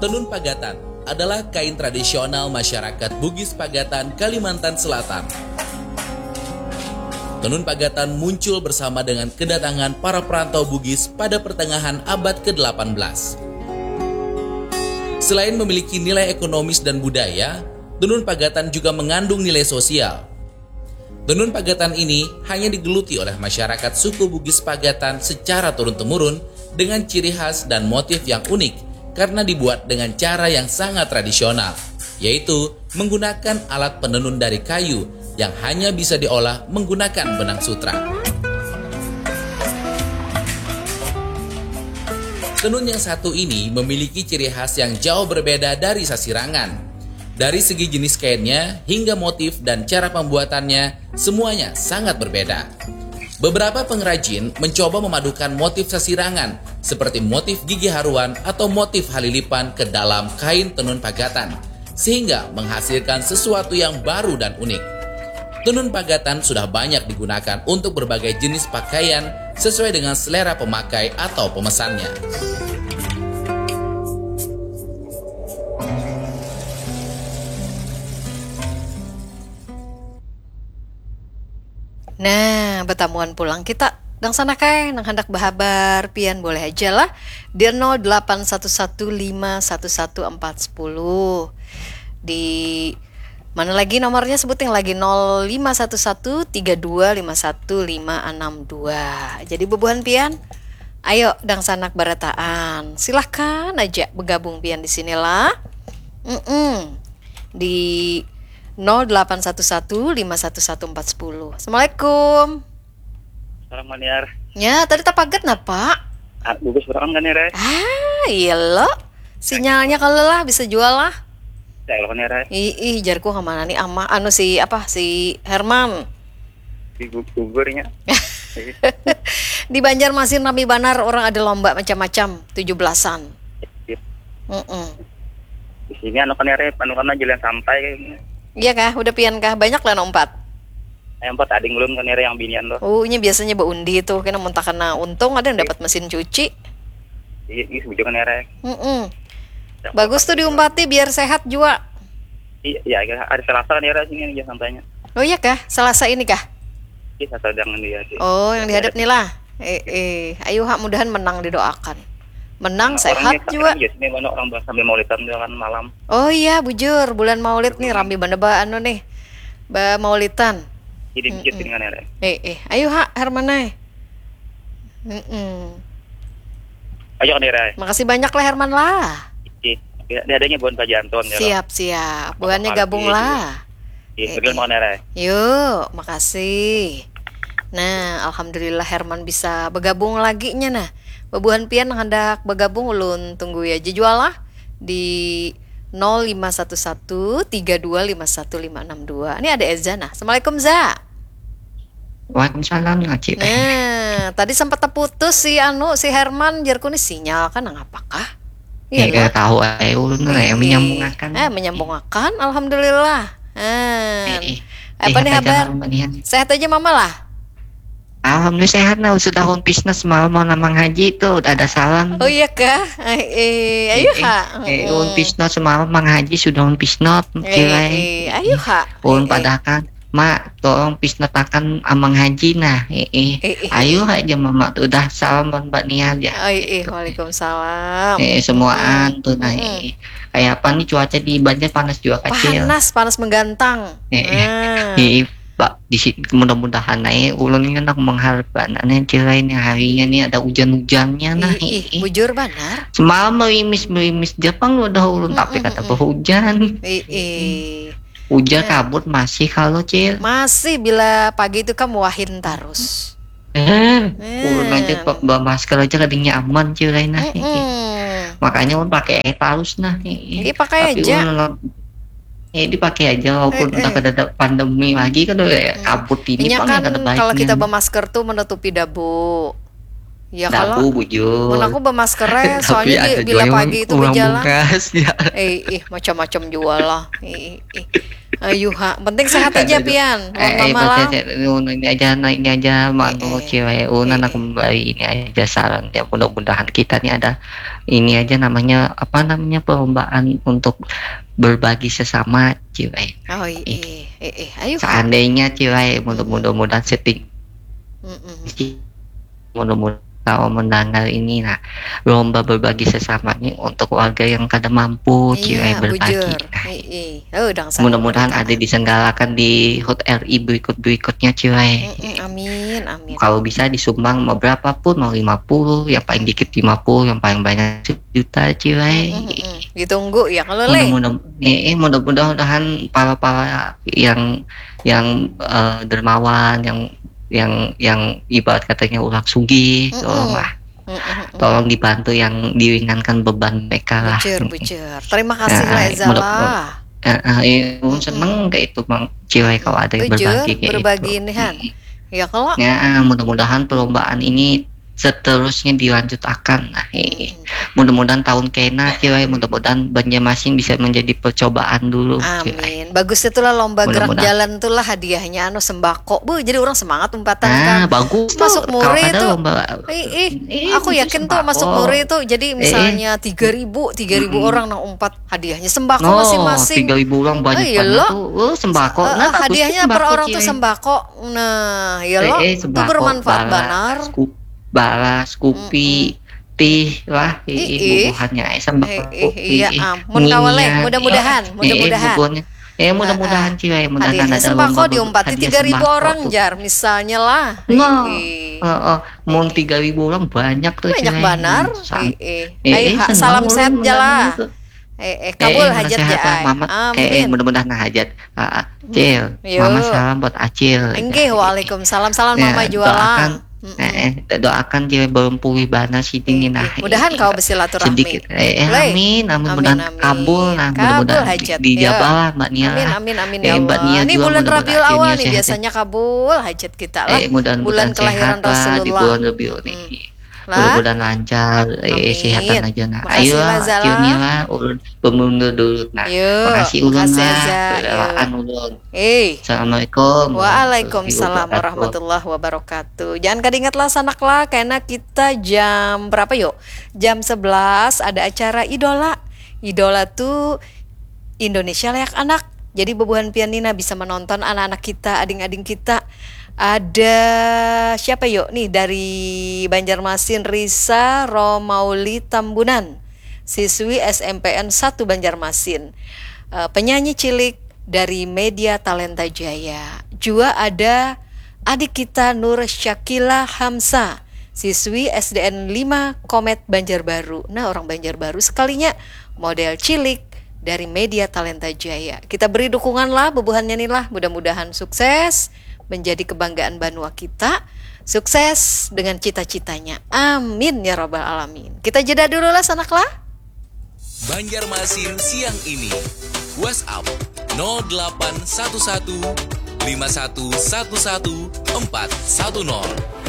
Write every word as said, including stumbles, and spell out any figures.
Tenun Pagatan adalah kain tradisional masyarakat Bugis Pagatan, Kalimantan Selatan. Tenun Pagatan muncul bersama dengan kedatangan para perantau Bugis pada pertengahan abad ke delapan belas. Selain memiliki nilai ekonomis dan budaya, tenun Pagatan juga mengandung nilai sosial. Tenun Pagatan ini hanya digeluti oleh masyarakat suku Bugis Pagatan secara turun-temurun dengan ciri khas dan motif yang unik karena dibuat dengan cara yang sangat tradisional, yaitu menggunakan alat penenun dari kayu yang hanya bisa diolah menggunakan benang sutra. Tenun yang satu ini memiliki ciri khas yang jauh berbeda dari sasirangan. Dari segi jenis kainnya hingga motif dan cara pembuatannya, semuanya sangat berbeda. Beberapa pengrajin mencoba memadukan motif sasirangan seperti motif gigi haruan atau motif halilipan ke dalam kain tenun Pagatan, sehingga menghasilkan sesuatu yang baru dan unik. Tenun Pagatan sudah banyak digunakan untuk berbagai jenis pakaian sesuai dengan selera pemakai atau pemesannya. Nah, betamuan pulang kita dang sana kae nang hendak bahabar pian boleh aja lah di nol delapan satu satu lima satu satu empat nol. Di mana lagi nomornya sebutin lagi nol lima satu satu tiga dua lima satu lima enam dua. Jadi bebuhan pian, ayo dang sanak barataan. Silahkan aja bergabung pian di sinilah. Mm-mm. Di nol delapan satu satu lima satu satu empat nol. Assalamualaikum. Assalamualaikum. Ya, tadi tak paget napa? Ah, bagus berapa kan ya, Ray? Ah, iya lo. Sinyalnya kalau lah bisa jual lah. Ya, kalau kan ya, Ray. Ih, ih jarku kemana nih ama anu si apa si Herman. Di gugurnya. Di Banjarmasin Rami Banar orang ada lomba macam-macam tujuh belasan. Mm-mm. Di sini anu kan ya, Ray, anu kan jalan sampai kayaknya. Iya kah? Udah pian kah? Banyak lah nompat. Yang empat ading belum kan ya, Ray, yang binian loh. Oh, ini biasanya baundi tuh, kena muntah kena untung ada yang dapat mesin cuci. Iya, iya setuju kan ya, Ray. Mm-mm. Bagus tuh diumpati biar sehat juga. Iya, iya, hari Selasa kan ya, Ray, sini aja sampainya. Oh iya kah? Selasa ini kah? Iya, satu jangan dia. Oh, yang dihadap nih lah. Eh, eh, ayo hak mudahan menang didoakan. Menang nah, sehat juga. Iya, sini banyak orang sambil maulidan kan malam. Oh iya, bujur bulan Maulid nih rambi banda anu nih. Ba Maulidan. Jadi dikit dengan ya, Ray. Eh, eh, ayo hak Hermanai. Heeh. Ayo kan ya, Ray. Makasih banyak lah Herman lah. Iya, dia adanya buan Pak Janton ya. Siap, siap. Buannya gabung lah. Iya, pergi mau ya, yuk, makasih. Nah, alhamdulillah Herman bisa bergabung lagi nya nah. Bebuhan pian hendak bergabung ulun tunggu ya jual lah di nol lima satu satu tiga dua lima satu lima enam dua. Ini ada Eza nah. Assalamualaikum Za. Waalaikumsalam Cik. Nah, tadi sempat terputus si anu si Herman jarku nih sinyal kan apakah? Iya enggak tahu eh ulun eh menyambungkan. Eh menyambungkan alhamdulillah. Ah. Eh, eh, apa nih kabar? Sehat aja mama lah. Alhamdulillah sehat nah sudah tahun bisnis malam mau namang haji itu udah ada salam. Oh iya kah? Eh, eh ayo ha. Eh, un bisnis semalam mang haji sudah un bisnis. Eh, ayo ha. Un padakan mak tolong bisnis akan amang haji nah. Eh, eh. Ayo aja mama tuh udah salam buat Mbak Nia ya. Oh iya, waalaikumsalam. Eh semuaan tuh nah. Eh. Kayak apa nih cuaca di Banjar panas juga kecil. Panas, panas menggantang. Eh, eh. Pak di sini mudah-mudahan naik ulun ini nak mengharapkan aneh celainnya harinya nih ada hujan-hujannya nah ih, ih, bujur benar semalam merimis merimis Jepang udah ulun mm, tapi mm, kata mm, hujan ih, ih. hujan nah. Kabut masih kalau cil masih bila pagi itu kan wahin terus eh mm. ulun aja pak bawa masker aja kadangnya aman celain nah mm, mm. makanya ulun pakai air halus nah ini pakai aja ulun, ya dipakai aja walaupun eh, udah eh. ada pandemi lagi kan udah ya kabut ini kan kalau kita bermasker tuh menutupi debu Ya Dabu kalau bujur. mun aku bermaskernya Tapi soalnya ada di- bila juga pagi itu uang berjalan. bungkas ya. Eh, ih macam-macam jual lah. Ih, ih. Ayo ha, penting sehat aja pian. Mun Eh, eh, mama lah. baca ini aja, nah ini aja, manu Eh, eh. cewek, unan aku memberi ini aja saran ya, mudah-mudahan kita nih ada ini aja namanya apa namanya perlombaan untuk berbagi sesama cewek. Oh iya, eh, eh, eh. Ayo. Ha. Seandainya cewek, mudah-mudahan setting, Mm-mm. mudah-mudahan kalau mendengar ini, nah lomba berbagi sesama nih untuk warga yang kada mampu Iya, cewek berbagi. bujur. Nah, Eh, eh. Oh, udang sana mudah-mudahan berencana. ada disenggarakan di H O T R I berikut-berikutnya cewek. Mm-mm, amin, amin. Kalau bisa disumbang mau berapapun, mau lima puluh, yang paling dikit lima puluh, yang paling banyak sejuta cewek. Mm-mm. Ditunggu ya kalau le. Mudah-mudahan eh, eh, mudah-mudahan para para yang yang eh, dermawan, yang yang yang ibarat katanya ulang sugih, Mm-mm. tolonglah, Mm-mm. tolong dibantu yang diringankan beban mereka lah. Bujur, bujur. Terima kasih Nah, lah Eza mudah- lah. Eh, eh, eh, seneng kayak itu bang cewek kalau ada yang Bujur, berbagi kayak berbagi itu. ini Han. Ya kalau Ya, mudah-mudahan perlombaan ini seterusnya dilanjutkan. Nah, eh, mudah-mudahan tahun kena cewek, mudah-mudahan Banjarmasin bisa menjadi percobaan dulu. cewek. amin. Bagus itulah lomba gerak Mudah-mudahan. jalan itulah hadiahnya anu sembako. Bu, jadi orang semangat umpatan Nah, kan. bagus tuh. Masuk Kalau muri ada tuh. lomba. Ih, ih, Eh, aku itu yakin tuh sembako. masuk muri itu jadi misalnya tiga ribu, tiga ribu orang nang umpat hadiahnya sembako No, masing-masing. tiga ribu orang banyak Oh, iya banget loh. tuh. Oh, sembako. Eh, Nah, eh, bagus hadiahnya tuh per sembako, orang tuh cewek. sembako. Nah, ya Eh, loh, eh, itu sembako, bermanfaat balas, benar. Skup, balas, kopi, teh lah, Ih, eh, ih. bubuhannya eh, sembako. Eh, eh, iya, eh, ampun, kawale, minyak, mudah-mudahan, eh, mudah-mudahan. Eh, bubuhannya. Eh, mudah-mudahan cewek, mudah-mudahan Hadiahnya ada sembako lomba diumpati hadiah tiga ribu sembako orang tuh. jar misalnya lah. No, Ih, oh, oh, mau tiga ribu orang banyak tuh banyak cewek. banar. Sam- Eh, eh. Eh, Ayo, eh, ha, senang salam ulun sehat mudah-mudahan jalah. itu. Eh, eh, kabul eh, hajat sehat lah, ya. Mama. Eh, eh, Amin. mudah-mudahan hajat. Ah, Acil, Yo. Mama salam buat Acil. Enggih, waalaikumsalam. Salam Ya, mama doakan, jualan. eh, eh, doakan dia belum pulih bana sini nah. Mudahan eh, kau bersilaturahmi. sedikit. Eh, eh, Boleh? amin, amin, Amin, mudah amin. kabul nah, Kabul mudah-mudahan hajat, di- dijabah ya. lah Mbak Nia. Amin, lah. amin, amin Eh, ya Mbak Allah. Nia Ini juga bulan mudah-mudahan Rabiul akhirnya Awal nih sehat-sehat. biasanya kabul hajat kita lah. Eh, mudah-mudahan bulan kelahiran sehat lah di Rasulullah. bulan Rabiul nih. Lah. Mudah-mudahan lancar, eh, Amin. kesehatan aja nah. Makasih Ayo lah, lah, Zala. Cio Nila, ulun pemundur dulu nah. Yuk, Makasih ulun makasih, lah, Za. berdoaan Yuk. ulun. Eh. Assalamualaikum. Waalaikumsalam warahmatullahi wabarakatuh. Jangan kadingat lah sanak lah, karena kita jam berapa yuk? Jam sebelas ada acara Idola. Idola tuh Indonesia Layak Anak. Jadi bebuhan pianina bisa menonton anak-anak kita, ading-ading kita. Ada siapa yuk nih dari Banjarmasin, Risa Romauli Tambunan, siswi S M P N satu Banjarmasin. Eh, penyanyi cilik dari Media Talenta Jaya. Juga ada adik kita Nur Syakila Hamsa, siswi S D N lima Komet Banjarbaru. Nah, orang Banjarbaru sekalinya model cilik dari Media Talenta Jaya. Kita beri dukungan lah bebuhannya nih lah. Mudah-mudahan sukses menjadi kebanggaan Banua kita. Sukses dengan cita-citanya. Amin ya rabbal alamin. Kita jeda dulu lah sanak lah. Banjarmasin siang ini. WhatsApp nol delapan satu satu lima satu satu satu empat satu nol.